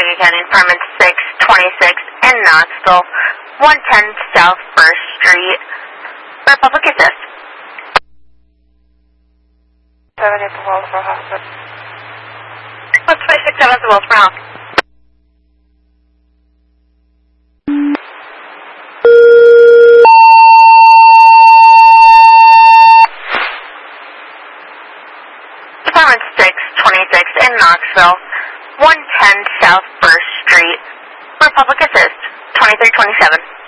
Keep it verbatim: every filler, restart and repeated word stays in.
Cuyahoga County, Department six twenty-six in Knoxville, one ten South First Street, for public assist. seven eight for Wellsboro Hospital. What's twenty-six seven to Wellsboro Hospital? Department six twenty-six in Knoxville, one ten South First Street, for public assist, twenty-three twenty-seven.